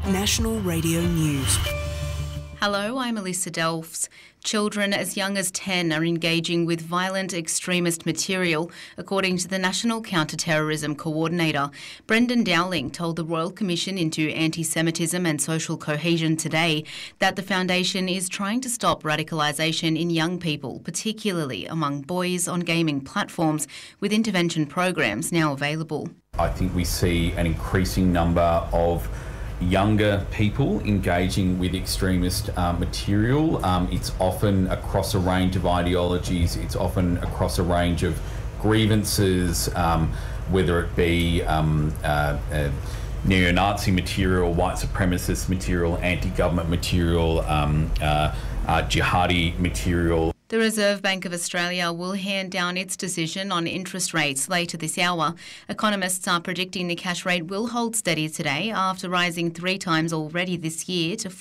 National Radio News. Hello, I'm Alyssa Delfs. Children as young as 10 are engaging with violent extremist material, according to the National Counter-Terrorism Coordinator. Brendan Dowling told the Royal Commission into Anti-Semitism and Social Cohesion today that the Foundation is trying to stop radicalisation in young people, particularly among boys on gaming platforms, with intervention programs now available. I think we see an increasing number of younger people engaging with extremist material. It's often across a range of ideologies, it's often across a range of grievances, whether it be neo-Nazi material, white supremacist material, anti-government material, jihadi material. The Reserve Bank of Australia will hand down its decision on interest rates later this hour. Economists are predicting the cash rate will hold steady today after rising 3 times already this year to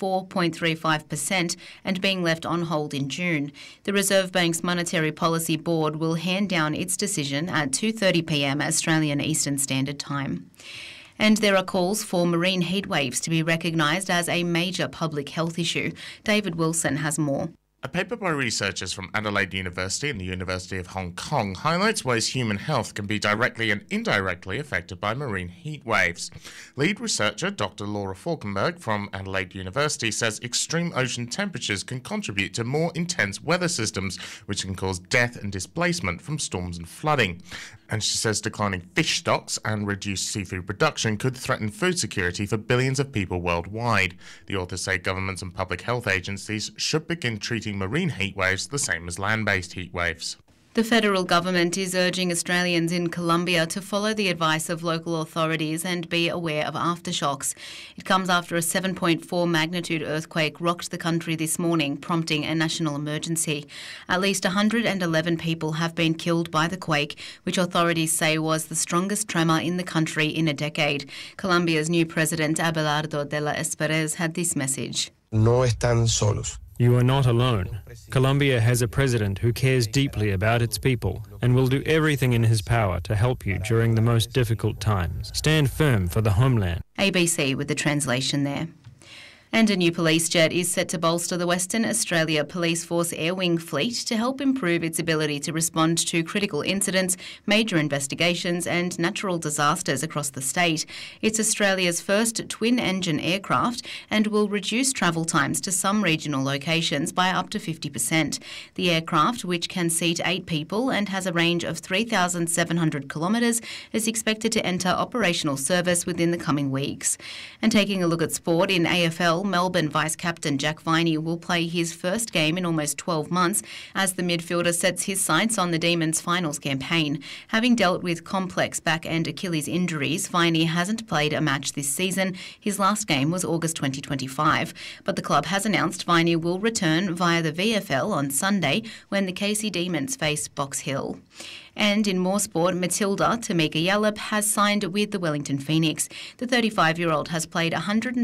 4.35% and being left on hold in June. The Reserve Bank's Monetary Policy Board will hand down its decision at 2:30 p.m. Australian Eastern Standard Time. And there are calls for marine heatwaves to be recognised as a major public health issue. David Wilson has more. A paper by researchers from Adelaide University and the University of Hong Kong highlights ways human health can be directly and indirectly affected by marine heat waves. Lead researcher Dr. Laura Falkenberg from Adelaide University says extreme ocean temperatures can contribute to more intense weather systems, which can cause death and displacement from storms and flooding. And she says declining fish stocks and reduced seafood production could threaten food security for billions of people worldwide. The authors say governments and public health agencies should begin treating marine heat waves the same as land-based heat waves. The federal government is urging Australians in Colombia to follow the advice of local authorities and be aware of aftershocks. It comes after a 7.4 magnitude earthquake rocked the country this morning, prompting a national emergency. At least 111 people have been killed by the quake, which authorities say was the strongest tremor in the country in a decade. Colombia's new president, Abelardo de la Espriella, had this message. No están solos. You are not alone. Colombia has a president who cares deeply about its people and will do everything in his power to help you during the most difficult times. Stand firm for the homeland. ABC with the translation there. And a new police jet is set to bolster the Western Australia Police Force Air Wing fleet to help improve its ability to respond to critical incidents, major investigations and natural disasters across the state. It's Australia's first twin-engine aircraft and will reduce travel times to some regional locations by up to 50%. The aircraft, which can seat 8 people and has a range of 3,700 kilometres, is expected to enter operational service within the coming weeks. And taking a look at sport in AFL, Melbourne vice-captain Jack Viney will play his first game in almost 12 months as the midfielder sets his sights on the Demons' finals campaign. Having dealt with complex back and Achilles injuries, Viney hasn't played a match this season. His last game was August 2025. But the club has announced Viney will return via the VFL on Sunday when the Casey Demons face Box Hill. And in more sport, Matilda Tamika Yallop has signed with the Wellington Phoenix. The 35-year-old has played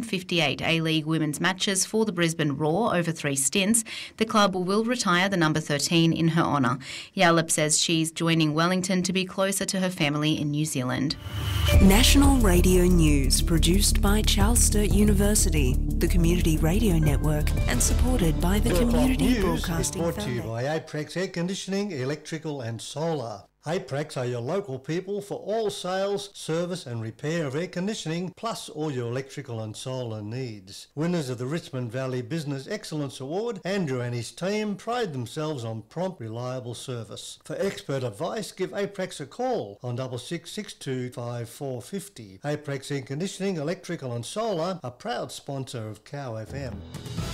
158 A-League women's matches for the Brisbane Roar over 3 stints. The club will retire the number 13 in her honour. Yallop says she's joining Wellington to be closer to her family in New Zealand. National Radio News, produced by Charles Sturt University, the Community Radio Network, and supported by the Community Broadcasting Foundation. Brought to you Foundation. by Aprex Air Conditioning, Electrical and Solar. Aprex are your local people for all sales, service and repair of air conditioning, plus all your electrical and solar needs. Winners of the Richmond Valley Business Excellence Award, Andrew and his team pride themselves on prompt, reliable service. For expert advice, give Aprex a call on 6662 5450. Aprex Air Conditioning, Electrical and Solar, a proud sponsor of Cow FM.